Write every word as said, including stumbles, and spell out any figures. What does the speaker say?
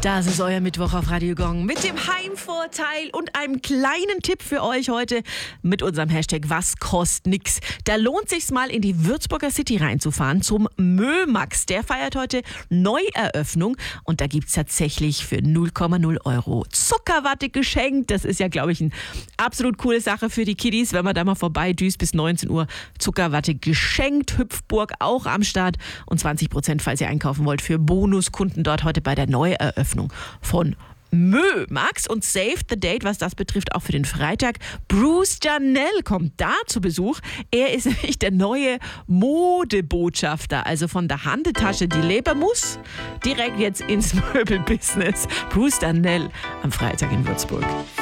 Das ist euer Mittwoch auf Radio Gong mit dem Heimvorteil und einem kleinen Tipp für euch heute mit unserem Hashtag Was kostet nix. Da lohnt sich's mal in die Würzburger City reinzufahren zum Mömax. Der feiert heute Neueröffnung und da gibt's tatsächlich für null Komma null Euro Zuckerwatte geschenkt. Das ist ja, glaube ich, eine absolut coole Sache für die Kiddies, wenn man da mal vorbeidüst bis neunzehn Uhr. Zuckerwatte geschenkt, Hüpfburg auch am Start und zwanzig Prozent, falls ihr einkaufen wollt, für Bonuskunden dort heute bei der Neueröffnung von Mömax. Und Save the Date, was das betrifft, auch für den Freitag. Bruce Janelle kommt da zu Besuch. Er ist nämlich der neue Modebotschafter, also von der Handetasche, die leben muss, direkt jetzt ins Möbelbusiness. Bruce Janelle am Freitag in Würzburg.